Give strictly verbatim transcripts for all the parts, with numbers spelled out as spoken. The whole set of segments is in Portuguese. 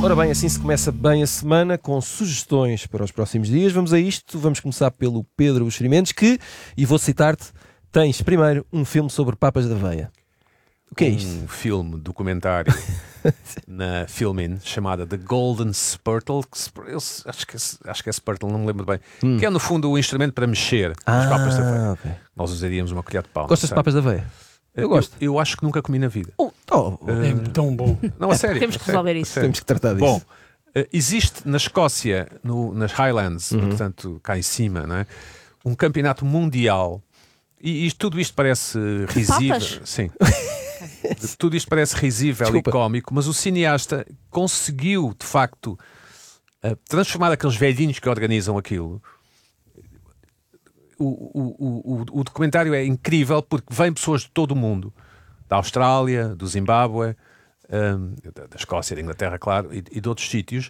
Ora bem, assim se começa bem a semana com sugestões para os próximos dias. Vamos a isto, vamos começar pelo Pedro Buxerimentos, que, e vou citar-te, tens primeiro um filme sobre papas da aveia. O que é isto? Um filme documentário na Filmin chamada The Golden Spurtle, que eu acho que, é, acho que é Spurtle, não me lembro bem, hum. que é no fundo o instrumento para mexer ah, as papas da aveia. Okay. Nós usaríamos uma colher de pau. Gostas de papas da aveia? Eu gosto. Eu, eu acho que nunca comi na vida. Oh, oh, uh, é tão bom. Não, a sério. Temos que resolver isso. Temos que tratar disso. Bom, uh, existe na Escócia, no, nas Highlands, uhum. portanto cá em cima, não é? Um campeonato mundial, e, e tudo isto parece risível. Papas? Sim. Tudo isto parece risível Desculpa. e cómico, mas o cineasta conseguiu, de facto, uh, transformar aqueles velhinhos que organizam aquilo. O, o, o, o documentário é incrível porque vêm pessoas de todo o mundo, da Austrália, do Zimbábue, um, da Escócia, da Inglaterra, claro, e, e de outros sítios,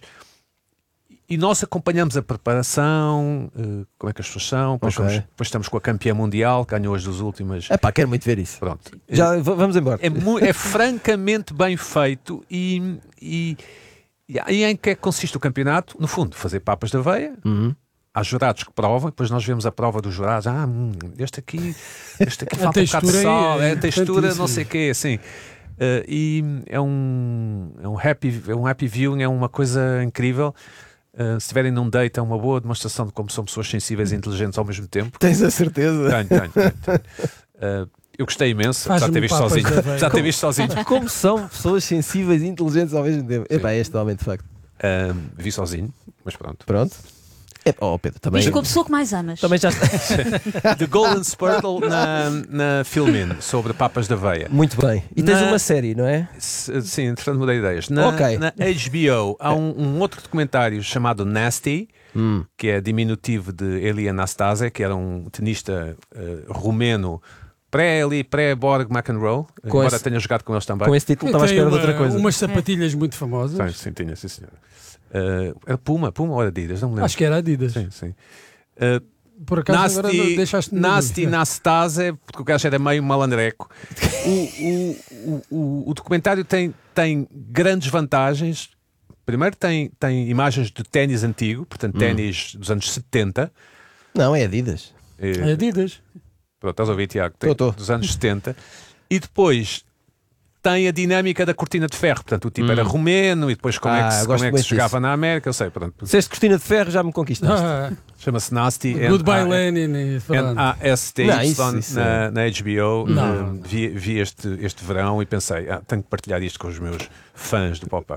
e nós acompanhamos a preparação, uh, como é que as pessoas são, depois, okay. vamos, depois estamos com a campeã mundial, que ganhou as duas últimas. É pá, quero muito ver isso. Pronto. Já vamos embora. É, é francamente bem feito e, e, e em que é que consiste o campeonato? No fundo, fazer papas de aveia. Uhum. Há jurados que provam, depois nós vemos a prova dos jurados. Ah, hum, este aqui, este aqui falta um bocado de sal, é, é a textura, não sei o quê, assim. Uh, e é um, é um happy, é um happy viewing, é uma coisa incrível. Uh, se estiverem num date, é uma boa demonstração de como são pessoas sensíveis e inteligentes ao mesmo tempo. Tens a certeza? Tenho, tenho, tenho. tenho. Uh, eu gostei imenso, apesar de ter visto sozinho. Já ter visto sozinho. Como são pessoas sensíveis e inteligentes ao mesmo tempo? Epá, este homem de facto. Uh, vi sozinho, mas pronto. Pronto. É, oh Pedro, também. Mas com a pessoa que mais amas. Também já está. The Golden Spurtle na, na Filmin, sobre papas da aveia. Muito bem. E tens na... uma série, não é? Sim, entretanto mudei ideias. Na, okay. na H B O há um, um outro documentário chamado Nasty, hum. que é diminutivo de Eli Anastasia, que era um tenista uh, romeno pré-Eli, pré-Borg McEnroe, embora esse... tenha jogado com eles também. Com esse título estava à espera de outra coisa. Umas sapatilhas muito famosas. Sim, sim, tinha, sim, senhora. Uh, era Puma, Puma ou era Adidas? Não me lembro. Acho que era Adidas. Sim, sim. Uh, Por acaso Nasty, agora deixaste-me Nasty Nastase, porque o gajo era meio malandreco. o, o, o, o, o documentário tem, tem grandes vantagens. Primeiro tem, tem imagens de ténis antigo, portanto ténis hum. dos anos setenta. Não, é Adidas. É, é Adidas. Pronto, estás a ouvir, Tiago? Tem, tô, tô. Dos anos setenta. E depois tem a dinâmica da cortina de ferro. Portanto, o tipo hum. era romeno e depois como ah, é que se, como é que se jogava na América. Eu sei, pronto. Se és cortina de ferro já me conquistaste. Ah, chama-se Nasty. Goodbye Lenin. N A S T Y na, na H B O. Não. Uh, vi, vi este, este verão e pensei, ah, tenho que partilhar isto com os meus fãs do pop-up.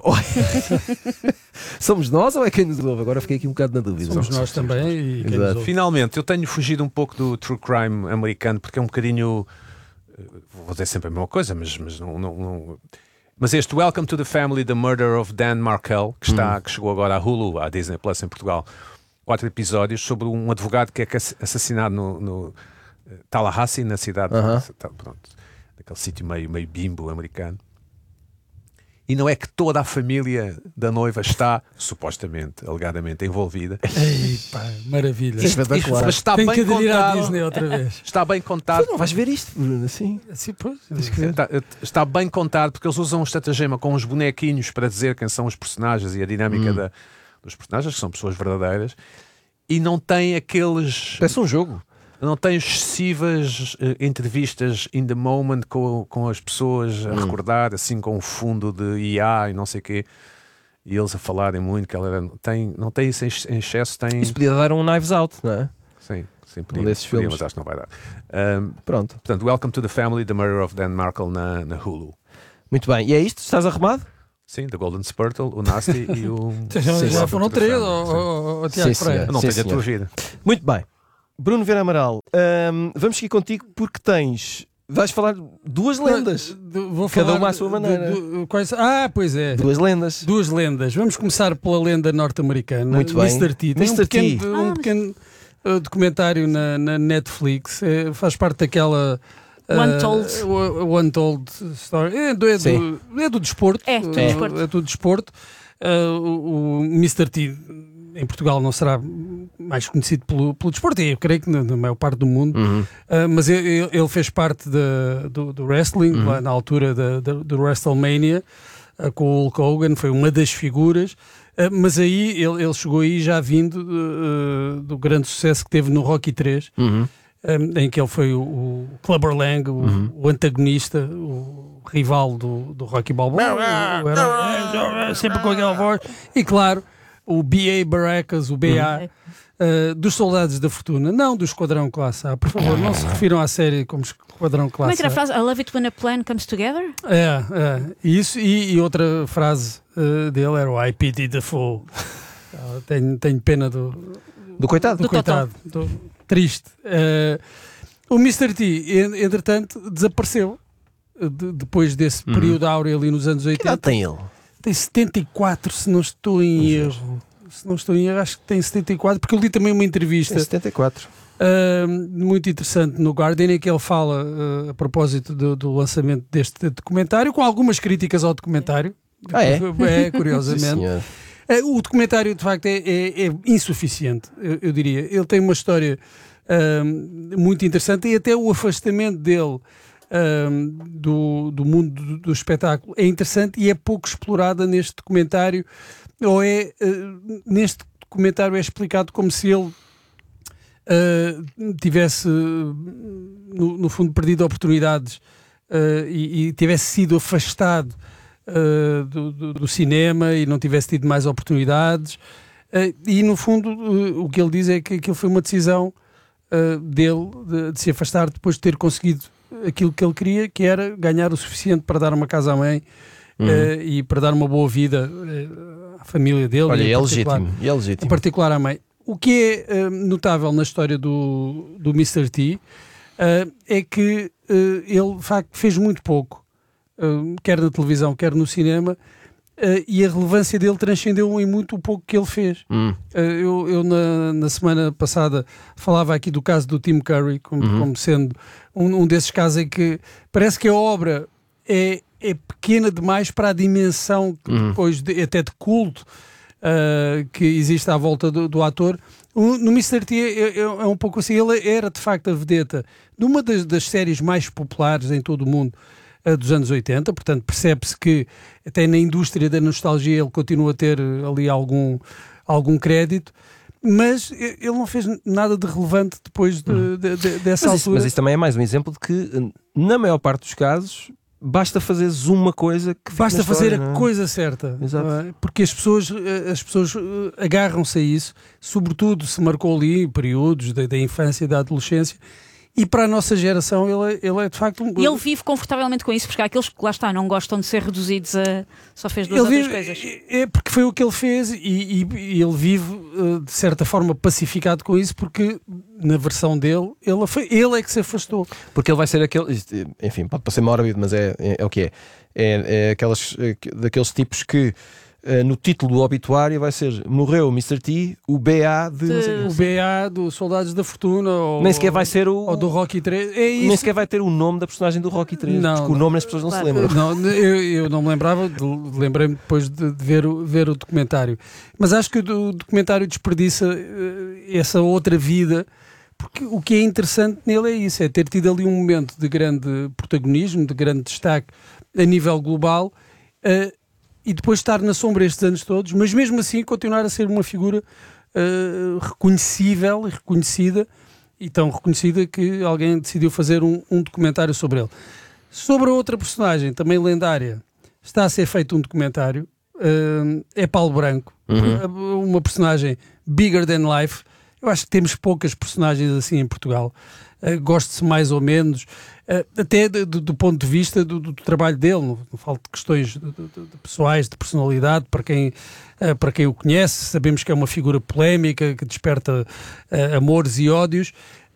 Somos nós ou é quem nos ouve? Agora fiquei aqui um bocado na dúvida. Somos nós também. E quem nos ouve. Finalmente, eu tenho fugido um pouco do true crime americano porque é um bocadinho... Vou dizer sempre a mesma coisa, mas, mas não... não, não... Mas este Welcome to the Family, The Murder of Dan Markel, que, está, hum. que chegou agora à Hulu, à Disney Plus em Portugal, quatro episódios sobre um advogado que é assassinado no, no Tallahassee, na cidade, uh-huh. pronto, daquele sítio meio, meio bimbo americano. E não é que toda a família da noiva está, supostamente, alegadamente, envolvida. Ei, pá, maravilha. Isto, isto, mas está Tem bem que aderir contado. à Disney outra vez. Está bem contado. Tu não vais ver isto, Bruno, assim? Assim, pois. Está, está bem contado porque eles usam um estratagema com uns bonequinhos para dizer quem são os personagens e a dinâmica hum. da, dos personagens, que são pessoas verdadeiras, e não tem aqueles... Parece um jogo. Não tem excessivas uh, entrevistas in the moment com, com as pessoas a hum. recordar, assim com um fundo de I A e não sei o quê, e eles a falarem muito que ela era, tem, não tem isso em excesso. Tem... Isso podia dar um Knives Out, não é? Sim, sim, podia, um desses podia, filmes. mas acho que não vai dar. Um, Pronto. Portanto, Welcome to the Family, The Murder of Dan Markel na, na Hulu. Muito bem. E é isto? Estás arrumado? Sim, The Golden Spurtle, o Nasty e o... Já, sim, já foram três, o Tiago Freire. Não tenho a tua vida. Muito bem. Bruno Vieira Amaral, hum, vamos seguir contigo porque tens... Vais falar duas lendas. Vou Cada falar uma à sua maneira. De, de, quais, ah, pois é. Duas lendas. Duas lendas. Vamos começar pela lenda norte-americana. Muito bem. mister T. Tem mister um pequeno, T. um pequeno uh, documentário na, na Netflix. É, faz parte daquela... Uh, One Told. O Untold Story. É do, é do, é do desporto. É do é. desporto. É do desporto. Uh, o, o mister T... em Portugal não será mais conhecido pelo, pelo desporto, e eu creio que na, na maior parte do mundo, uhum. uh, mas ele, ele fez parte de, do, do wrestling, uhum. lá na altura da, da, do WrestleMania, uh, com o Hulk Hogan, foi uma das figuras, uh, mas aí ele, ele chegou aí já vindo uh, do grande sucesso que teve no Rocky três, Uhum. um, em que ele foi o, o Clubber Lang, o, Uhum. o antagonista, o rival do, do Rocky Balboa, o- o- era- sempre com aquela voz, e claro, o B A Barracas, o B A, uh, dos Soldados da Fortuna, não do Esquadrão Classe A. Por favor, não se refiram à série como Esquadrão Como é Classe que era a A. frase? I love it when a plan comes together? É, é. Isso, e, e outra frase uh, dele era o I pity the fool. Uh, tenho, tenho pena do, Do coitado. do Do Totó. coitado. Do, triste. Uh, o mister T, en- entretanto, desapareceu. uh, de- depois desse Uhum. período áureo ali nos anos Que idade oitenta. tem ele? Tem setenta e quatro, se não estou em erro. Se não estou em erro, acho que tem setenta e quatro, porque eu li também uma entrevista Tem setenta e quatro. uh, muito interessante no Guardian, em que ele fala uh, a propósito do, do lançamento deste documentário, com algumas críticas ao documentário. Ah, é? É, Sim, curiosamente. senhor. Uh, o documentário, de facto, é, é- é insuficiente, eu, eu diria. Ele tem uma história uh, muito interessante e até o afastamento dele uh, do, do mundo do, do espetáculo é interessante e é pouco explorada neste documentário, ou é, uh, neste documentário é explicado como se ele uh, tivesse, uh, no, no fundo, perdido oportunidades uh, e, e tivesse sido afastado uh, do, do, do cinema e não tivesse tido mais oportunidades. Uh, e, no fundo, uh, o que ele diz é que aquilo foi uma decisão uh, dele de, de se afastar depois de ter conseguido aquilo que ele queria, que era ganhar o suficiente para dar uma casa à mãe. Uhum. Uh, e para dar uma boa vida uh, à família dele. Olha, e em é particular- legítimo. E é em legítimo. particular à mãe. O que é uh, notável na história do, do mister T uh, é que uh, ele, de facto, fez muito pouco, uh, quer na televisão, quer no cinema, uh, e a relevância dele transcendeu em muito o pouco que ele fez. Hum. Uh, eu eu na, na semana passada falava aqui do caso do Tim Curry como, Uhum. como sendo um, um desses casos em que parece que a obra é, é pequena demais para a dimensão que Uhum. depois de, até de culto uh, que existe à volta do, do ator. O- no mister T é, é- é um pouco assim, ele era de facto a vedeta de uma das, das séries mais populares em todo o mundo uh, dos anos oitenta, portanto percebe-se que até na indústria da nostalgia ele continua a ter uh, ali algum, algum crédito, mas e- ele não fez nada de relevante depois de, de- de- dessa Mas isso, altura. mas isso também é mais um exemplo de que, na maior parte dos casos, basta fazeres uma coisa que fica Basta na fazer história, a não é? coisa certa, Exato. não é? Porque as pessoas, eh, as pessoas eh, agarram-se a isso, sobretudo se marcou ali períodos da, da infância e da adolescência, e para a nossa geração ele, é- ele é de facto um... E ele vive confortavelmente com isso, porque há aqueles que lá está, não gostam de ser reduzidos a só fez duas Ele outras vive- coisas. É porque foi o que ele fez e, e- e ele vive eh, de certa forma pacificado com isso, porque na versão dele ele, afa- ele é que se afastou. Porque ele vai ser aquele. isto, Enfim, pode parecer mórbido, mas é, é, é o que é. É, é aquelas, é daqueles tipos que eh, no título do obituário vai ser morreu o mister T, o B A de. não sei o O quê. B A do Soldados da Fortuna ou, Nem sequer vai ser o. ou do Rocky três. É isso. Nem sequer vai ter o nome da personagem do Rocky três. Não, porque o não. nome as pessoas não Claro. se lembram. Não, eu, eu não me lembrava, de- lembrei-me depois de, de ver, o, ver o documentário. Mas acho que o, do- documentário desperdiça eh, essa outra vida, porque o que é interessante nele é isso, é ter tido ali um momento de grande protagonismo, de grande destaque a nível global, eh, e depois estar na sombra estes anos todos, mas mesmo assim continuar a ser uma figura eh, reconhecível e reconhecida, e tão reconhecida que alguém decidiu fazer um, um documentário sobre ele. Sobre a outra personagem, também lendária, está a ser feito um documentário, uh, é Paulo Branco, Uhum. uma personagem bigger than life. Eu acho que temos poucas personagens assim em Portugal. Uh, gosto-se mais ou menos, uh, até de- de- do ponto de vista do, do trabalho dele, não, não falo de questões de, de- de pessoais, de personalidade, para quem, uh, para quem o conhece, sabemos que é uma figura polémica, que desperta uh, amores e ódios,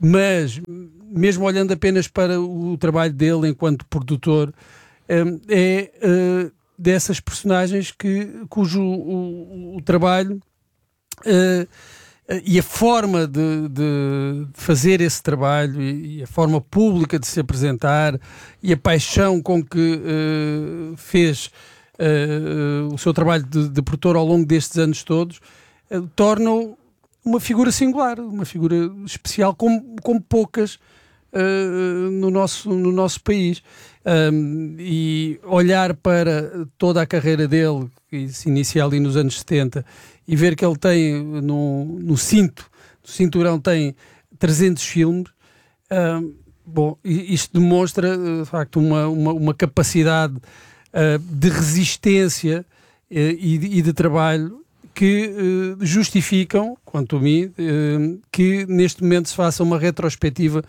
mas mesmo olhando apenas para o trabalho dele enquanto produtor, um, é uh, dessas personagens que, cujo o, o trabalho uh, e a forma de, de fazer esse trabalho e, e a forma pública de se apresentar e a paixão com que uh, fez uh, o seu trabalho de, de produtor ao longo destes anos todos uh, tornam uma figura singular, uma figura especial, como, como poucas uh, no, nosso, no nosso país. Um, e olhar para toda a carreira dele, que se inicia ali nos anos setenta, e ver que ele tem no, no cinto, no cinturão tem trezentos filmes, um, bom, isto demonstra de facto uma, uma, uma capacidade uh, de resistência uh, e, de, e de trabalho que uh, justificam, quanto a mim, uh, que neste momento se faça uma retrospectiva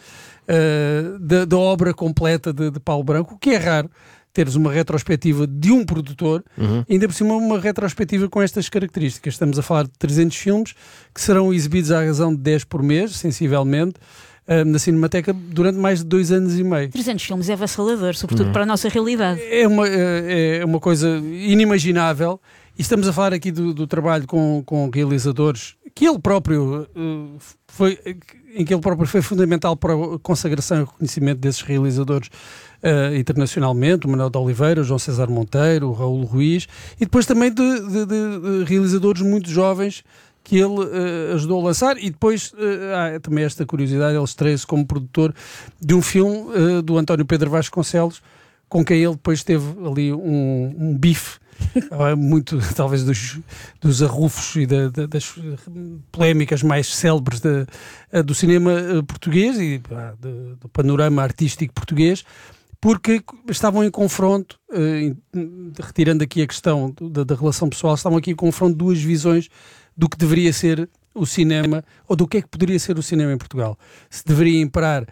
uh, da, da obra completa de, de Paulo Branco, o que é raro, teres uma retrospectiva de um produtor, uhum. ainda por cima uma retrospectiva com estas características. Estamos a falar de trezentos filmes que serão exibidos à razão de dez por mês, sensivelmente, uh, na Cinemateca durante mais de dois anos e meio. trezentos filmes é avassalador, sobretudo uhum. para a nossa realidade. É uma, é uma coisa inimaginável. E estamos a falar aqui do, do trabalho com, com realizadores que ele próprio uh, foi, em que ele próprio foi fundamental para a consagração e reconhecimento desses realizadores uh, internacionalmente, o Manuel de Oliveira, o João César Monteiro, o Raul Ruiz, e depois também de, de, de realizadores muito jovens que ele uh, ajudou a lançar. E depois uh, há também esta curiosidade, ele estreia-se como produtor de um filme uh, do António Pedro Vasconcelos, com quem ele depois teve ali um, um bife muito, talvez, dos, dos arrufos e da, da, das polémicas mais célebres de, do cinema português e pá, de, do panorama artístico português, porque estavam em confronto, eh, retirando aqui a questão da, da relação pessoal, estavam aqui em confronto duas visões do que deveria ser o cinema, ou do que é que poderia ser o cinema em Portugal. Se deveria imperar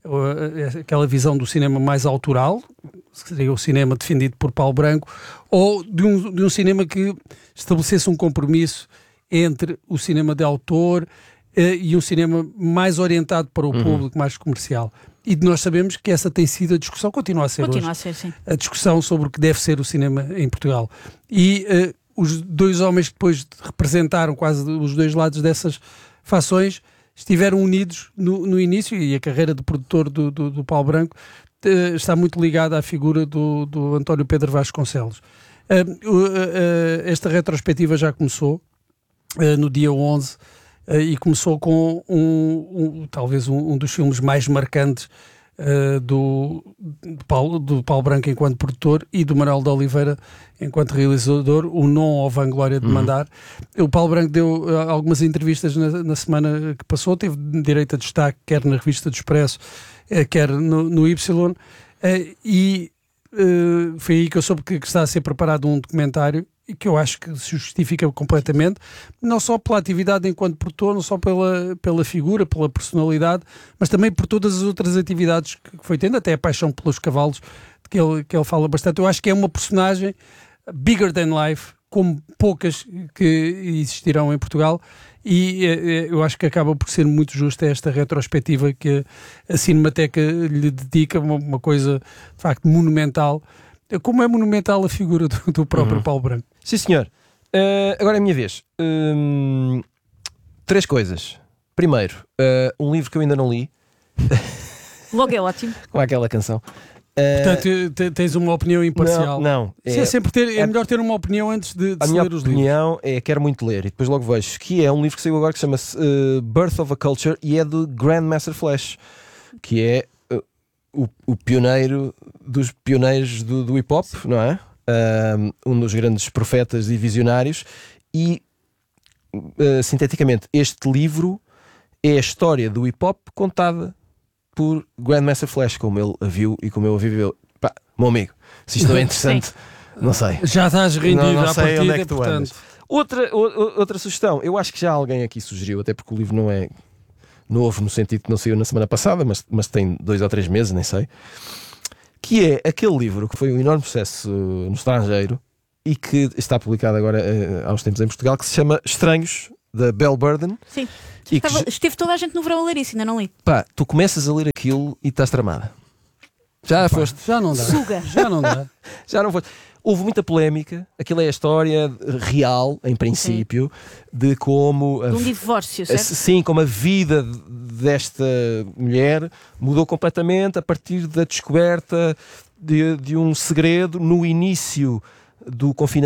uh, aquela visão do cinema mais autoral, que seria o cinema defendido por Paulo Branco, ou de um, de um cinema que estabelecesse um compromisso entre o cinema de autor uh, e um cinema mais orientado para o uhum. público, mais comercial. E nós sabemos que essa tem sido a discussão, continua a ser continua hoje, a ser, sim. a discussão sobre o que deve ser o cinema em Portugal. E uh, os dois homens que depois representaram quase os dois lados dessas fações estiveram unidos no, no início, e a carreira de produtor do, do, do Paulo Branco uh, está muito ligada à figura do, do António Pedro Vasconcelos. Uh, uh, uh, esta retrospectiva já começou uh, no dia onze uh, e começou com um, um, talvez um, um dos filmes mais marcantes Uh, do, do, Paulo, do Paulo Branco enquanto produtor e do Manuel de Oliveira enquanto realizador, o Não ao Vanglória de Mandar. Uhum. O Paulo Branco deu uh, algumas entrevistas na, na semana que passou, teve direito a destaque quer na revista do Expresso, uh, quer no, no Y, uh, e uh, foi aí que eu soube que, que está a ser preparado um documentário e que eu acho que se justifica completamente, não só pela atividade enquanto produtor, não só pela, pela figura, pela personalidade, mas também por todas as outras atividades que foi tendo, até a paixão pelos cavalos, que ele, que ele fala bastante. Eu acho que é uma personagem bigger than life, como poucas que existirão em Portugal, e eu acho que acaba por ser muito justa esta retrospectiva que a Cinemateca lhe dedica, uma, uma coisa de facto monumental, como é monumental a figura do, do próprio uhum. Paulo Branco. Sim, senhor. Uh, agora é a minha vez. Um, três coisas. Primeiro, uh, um livro que eu ainda não li. Logo é ótimo. Com aquela canção. Uh, Portanto, tens uma opinião imparcial. Não, não. É, é, sempre ter, é, é melhor ter uma opinião antes de, de a se minha ler os opinião livros. É, quero muito ler e depois logo vejo, que é um livro que saiu agora que chama-se uh, Birth of a Culture e é do Grandmaster Flash, que é O, o pioneiro dos pioneiros do, do hip-hop, não é? Um, um dos grandes profetas e visionários. E, uh, sinteticamente, este livro é a história do hip-hop contada por Grandmaster Flash, como ele a viu e como ele a viveu. Pá, meu amigo, se isto não é interessante, não sei. Já estás rendido não, não à sei partida, onde é que tu portanto... andas. Outra, o, outra sugestão, eu acho que já alguém aqui sugeriu, até porque o livro não é novo no sentido que não saiu na semana passada, mas, mas tem dois ou três meses, nem sei, que é aquele livro que foi um enorme sucesso uh, no estrangeiro e que está publicado agora uh, há uns tempos em Portugal, que se chama Estranhos, da Bell Burden. Sim, e Estava, que, esteve toda a gente no verão a ler isso, ainda não li. Pá, tu começas a ler aquilo e estás tramada. Já Pá, foste. Já não dá. Suga. Já não dá. Já não foste. Houve muita polémica, aquilo é a história real, em princípio, sim. de como... A, de um divórcio, certo? Sim, como a vida desta mulher mudou completamente a partir da descoberta de, de um segredo no início do confinamento.